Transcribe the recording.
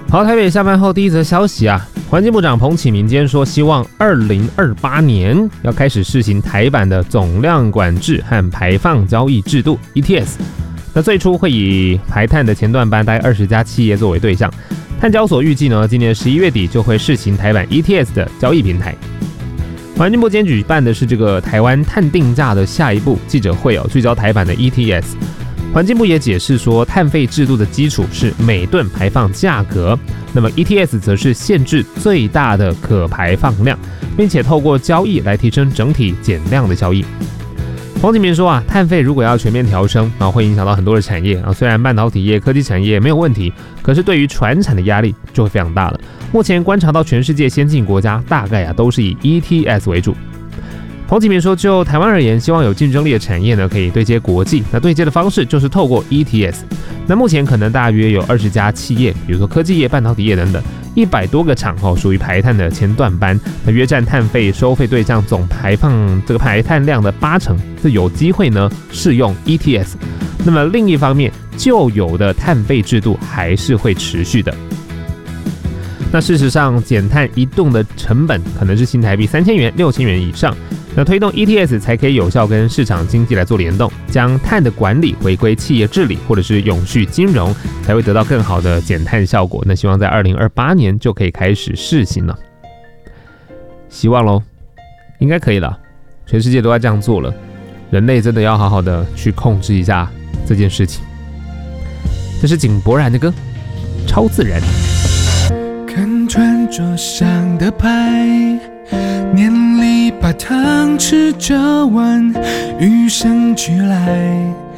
好，台北下班后第一则消息啊，环境部长彭启明今天说，希望2028年要开始试行台版的总量管制和排放交易制度 ETS。那最初会以排碳的前段班大概20家企业作为对象，碳交所预计呢，今年11月底就会试行台版 ETS 的交易平台。环境部今天举办的是这个台湾碳定价的下一步记者会哦，聚焦台版的 ETS。环境部也解释说，碳费制度的基础是每吨排放价格，那么 ETS 则是限制最大的可排放量，并且透过交易来提升整体减量的效益。彭启明说啊，碳费如果要全面调升啊，会影响到很多的产业啊。虽然半导体业、科技产业没有问题，可是对于传产的压力就会非常大了。目前观察到全世界先进国家大概啊都是以 ETS 为主。彭启明说，就台湾而言，希望有竞争力的产业呢可以对接国际，那对接的方式就是透过 ETS。那目前可能大约有20家企业，比如说科技业、半导体业等等，100多个厂属于排碳的前段班，那约占碳费收费对象总排放这个排碳量的80%，这有机会呢适用 ETS。那么另一方面，旧有的碳费制度还是会持续的。那事实上，减碳一吨的成本可能是新台币3000元、6000元以上。那推动 ETS 才可以有效跟市场经济来做联动，将碳的管理回归企业治理或者是永续金融，才会得到更好的减碳效果。那希望在2028年就可以开始试行了，希望咯，应该可以了。全世界都在这样做了，人类真的要好好的去控制一下这件事情。这是井柏然的歌《超自然》。 看穿桌上的牌，念里把汤匙折弯，与生俱来